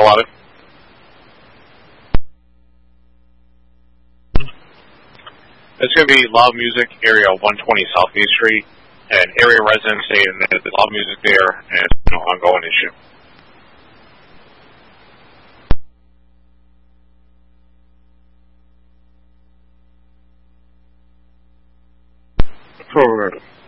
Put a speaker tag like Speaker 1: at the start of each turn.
Speaker 1: 11. It's going to be Loud Music, area 120 South Main Street, and area residents saying that there's loud music there, and it's an ongoing issue.
Speaker 2: For